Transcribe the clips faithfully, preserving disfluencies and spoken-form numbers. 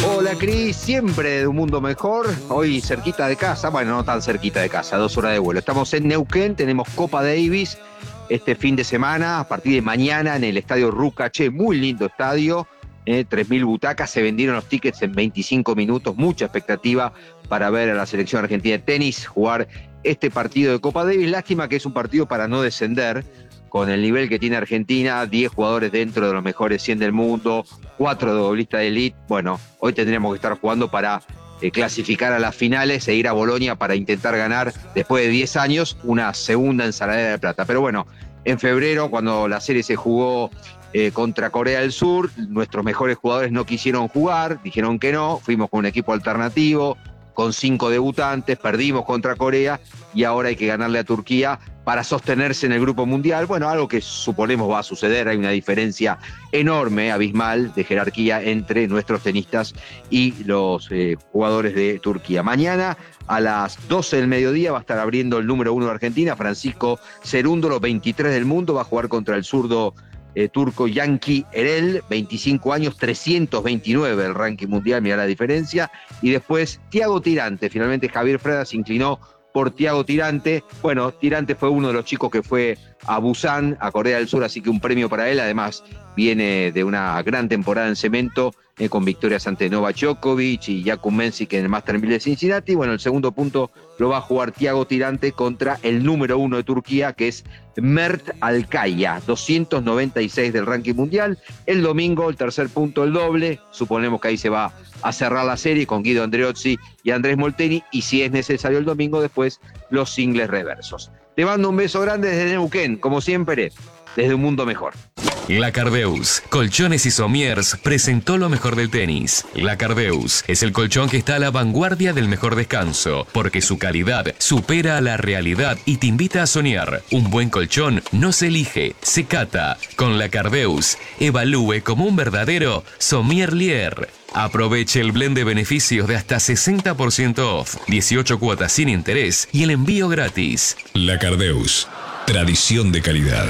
Hola Cris, siempre de un mundo mejor, hoy cerquita de casa, bueno, no tan cerquita de casa, dos horas de vuelo. Estamos en Neuquén, tenemos Copa Davis este fin de semana, a partir de mañana en el estadio Rucaché, muy lindo estadio, eh, tres mil butacas, se vendieron los tickets en veinticinco minutos, mucha expectativa para ver a la selección argentina de tenis jugar este partido de Copa Davis. Lástima que es un partido para no descender, con el nivel que tiene Argentina, diez jugadores dentro de los mejores cien del mundo, cuatro de doblista de elite. Bueno, hoy tendríamos que estar jugando para eh, clasificar a las finales e ir a Bolonia para intentar ganar, después de diez años, una segunda ensaladera de plata. Pero bueno, en febrero, cuando la serie se jugó eh, contra Corea del Sur, nuestros mejores jugadores no quisieron jugar, dijeron que no, fuimos con un equipo alternativo, con cinco debutantes, perdimos contra Corea y ahora hay que ganarle a Turquía para sostenerse en el grupo mundial. Bueno, algo que suponemos va a suceder, hay una diferencia enorme, abismal, de jerarquía entre nuestros tenistas y los eh, jugadores de Turquía. Mañana a las doce del mediodía va a estar abriendo el número uno de Argentina, Francisco Cerúndolo, veintitrés del mundo, va a jugar contra el zurdo Eh, turco Yanki Erel, veinticinco años, trescientos veintinueve el ranking mundial, mirá la diferencia. Y después Thiago Tirante, finalmente Javier Freda se inclinó por Thiago Tirante. Bueno, Tirante fue uno de los chicos que fue a Busan, a Corea del Sur, así que un premio para él. Además, viene de una gran temporada en cemento, eh, con victorias ante Novak Djokovic y Jakub Mensik en el Master mil de Cincinnati. Bueno, el segundo punto lo va a jugar Thiago Tirante contra el número uno de Turquía, que es Mert Alkaya, doscientos noventa y seis del ranking mundial. El domingo, el tercer punto, el doble. Suponemos que ahí se va a cerrar la serie con Guido Andreozzi y Andrés Molteni, y si es necesario el domingo, después los singles reversos. Te mando un beso grande desde Neuquén, como siempre, desde un mundo mejor. La Cardeus, Colchones y Somiers, presentó lo mejor del tenis. La Cardeus es el colchón que está a la vanguardia del mejor descanso, porque su calidad supera a la realidad y te invita a soñar. Un buen colchón no se elige, se cata. Con La Cardeus, evalúe como un verdadero sommelier. Aproveche el blend de beneficios de hasta sesenta por ciento off, dieciocho cuotas sin interés y el envío gratis. La Cardeus, tradición de calidad.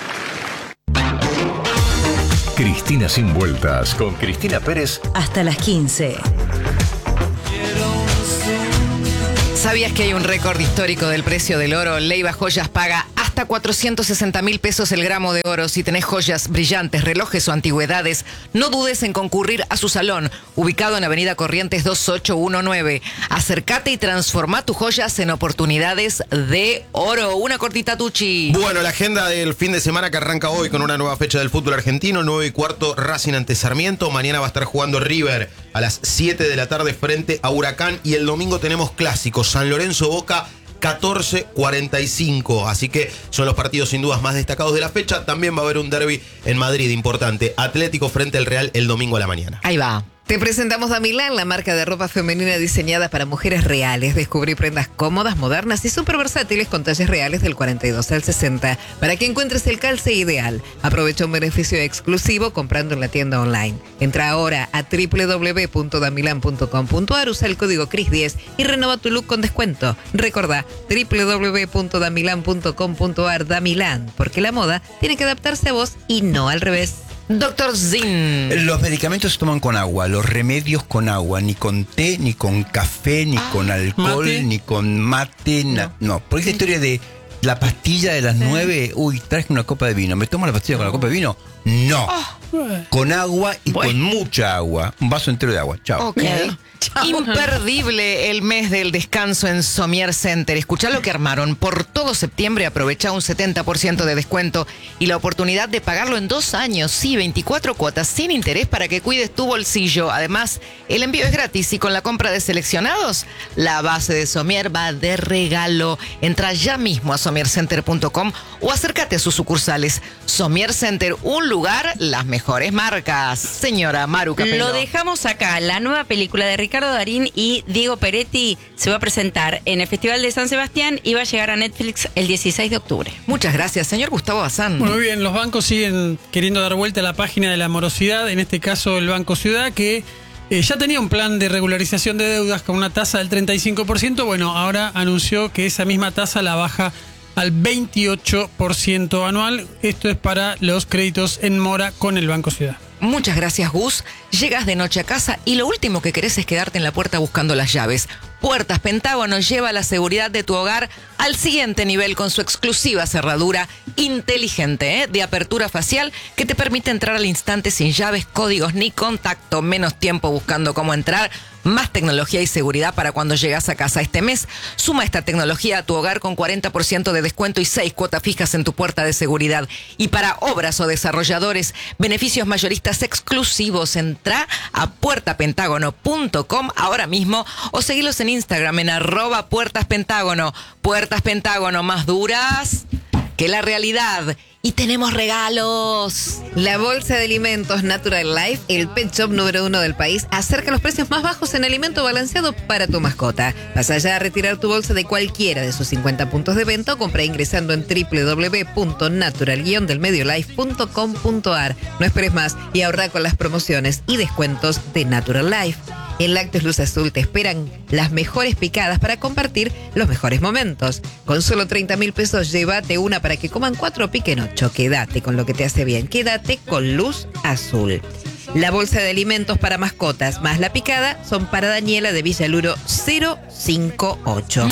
Cristina sin vueltas, con Cristina Pérez. Hasta las quince. ¿Sabías que hay un récord histórico del precio del oro? Leiva Joyas paga hasta cuatrocientos sesenta mil pesos el gramo de oro. Si tenés joyas brillantes, relojes o antigüedades, no dudes en concurrir a su salón, ubicado en Avenida Corrientes dos ocho uno nueve. Acércate y transforma tus joyas en oportunidades de oro. Una cortita, Tucci. Bueno, la agenda del fin de semana que arranca hoy con una nueva fecha del fútbol argentino, nueve y cuarto Racing ante Sarmiento. Mañana va a estar jugando River a las siete de la tarde frente a Huracán. Y el domingo tenemos clásicos, San Lorenzo Boca, catorce cuarenta y cinco, así que son los partidos sin dudas más destacados de la fecha. También va a haber un derbi en Madrid importante, Atlético frente al Real el domingo a la mañana. Ahí va. Te presentamos Damilán, la marca de ropa femenina diseñada para mujeres reales. Descubrí prendas cómodas, modernas y súper versátiles con talles reales del cuarenta y dos al sesenta para que encuentres el calce ideal. Aprovecha un beneficio exclusivo comprando en la tienda online. Entra ahora a doble u doble u doble u punto damilan punto com punto a r, usa el código C R I S diez y renova tu look con descuento. Recordá, doble u doble u doble u punto damilan punto com punto a r. Damilán, porque la moda tiene que adaptarse a vos y no al revés. Doctor Zin. Los medicamentos se toman con agua, los remedios con agua, ni con té, ni con café, ni ah, con alcohol, mate. Ni con mate, no, na, no. Por esa historia de la pastilla de las sí. nueve, uy, traje una copa de vino, ¿me tomo la pastilla con la copa de vino? No, oh. con agua y bueno. con mucha agua, un vaso entero de agua, chao. Ok. Imperdible el mes del descanso en Somier Center. Escuchá lo que armaron. Por todo septiembre aprovecha un setenta por ciento de descuento y la oportunidad de pagarlo en dos años. Sí, veinticuatro cuotas sin interés para que cuides tu bolsillo. Además, el envío es gratis y con la compra de seleccionados, la base de Somier va de regalo. Entra ya mismo a somier center punto com o acércate a sus sucursales. Somier Center, un lugar, las mejores marcas. Señora Maru Capello. Lo dejamos acá. La nueva película de Ricardo Darín y Diego Peretti se va a presentar en el Festival de San Sebastián y va a llegar a Netflix el dieciséis de octubre. Muchas gracias, señor Gustavo Bazán. Muy bien, los bancos siguen queriendo dar vuelta a la página de la morosidad, en este caso el Banco Ciudad, que eh, ya tenía un plan de regularización de deudas con una tasa del treinta y cinco por ciento. Bueno, ahora anunció que esa misma tasa la baja al veintiocho por ciento anual. Esto es para los créditos en mora con el Banco Ciudad. muchas gracias Gus, llegas de noche a casa y lo último que querés es quedarte en la puerta buscando las llaves. Puertas Pentágono lleva la seguridad de tu hogar al siguiente nivel con su exclusiva cerradura inteligente, ¿eh? de apertura facial que te permite entrar al instante sin llaves, códigos ni contacto. Menos tiempo buscando cómo entrar, más tecnología y seguridad para cuando llegas a casa. Este mes suma esta tecnología a tu hogar con cuarenta por ciento de descuento y seis cuotas fijas en tu puerta de seguridad. Y para obras o desarrolladores, beneficios mayoristas exclusivos. Entra a puerta pentágono punto com ahora mismo o seguilos en Instagram en arroba Puertas Pentágono. Puertas Pentágono, más duras que la realidad. Y tenemos regalos. La bolsa de alimentos Natural Life, el pet shop número uno del país, acerca los precios más bajos en alimento balanceado para tu mascota. Vas allá a retirar tu bolsa de cualquiera de sus cincuenta puntos de venta o compra ingresando en doble u doble u doble u punto natural guion del medio life punto com punto a r. No esperes más y ahorra con las promociones y descuentos de Natural Life. En Lácteos Luz Azul te esperan las mejores picadas para compartir los mejores momentos. Con solo treinta mil pesos, llévate una para que coman cuatro o piquen ocho. Quédate con lo que te hace bien. Quédate con Luz Azul. La bolsa de alimentos para mascotas más la picada son para Daniela de Villaluro cero cinco ocho.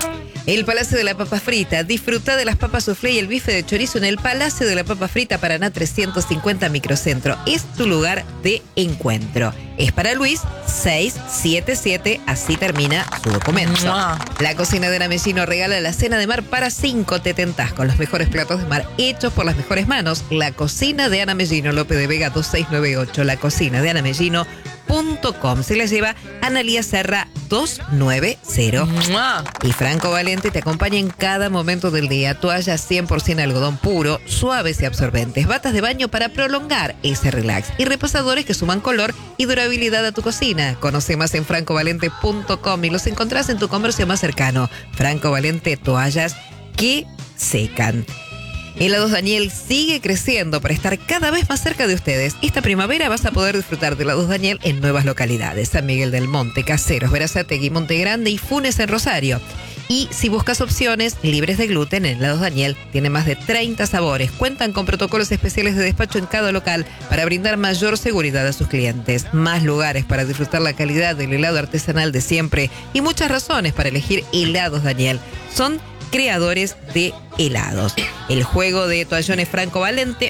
El Palacio de la Papa Frita. Disfruta de las papas soufflé y el bife de chorizo en el Palacio de la Papa Frita, Paraná trescientos cincuenta Microcentro. Es tu lugar de encuentro. Es para Luis seiscientos setenta y siete, así termina su documento. La cocina de Ana Mellino regala la cena de mar para cinco. Te tentás con los mejores platos de mar hechos por las mejores manos. La cocina de Ana Mellino, López de Vega dos seis nueve ocho. La cocina de Ana Mellino punto com. Se la lleva Analía Serra dos nueve cero. Y Franco Valente te acompaña en cada momento del día. Toallas cien por ciento algodón puro, suaves y absorbentes. Batas de baño para prolongar ese relax. Y repasadores que suman color y durabilidad a tu cocina. Conoce más en franco valente punto com y los encontrás en tu comercio más cercano. Franco Valente, toallas que secan. Helados Daniel sigue creciendo para estar cada vez más cerca de ustedes. Esta primavera vas a poder disfrutar de Helados Daniel en nuevas localidades. San Miguel del Monte, Caseros, Verazategui, Monte Grande y Funes en Rosario. Y si buscas opciones libres de gluten, en Helados Daniel tiene más de treinta sabores. Cuentan con protocolos especiales de despacho en cada local para brindar mayor seguridad a sus clientes. Más lugares para disfrutar la calidad del helado artesanal de siempre. Y muchas razones para elegir Helados Daniel. Son creadores de helados. El juego de toallones Franco Valente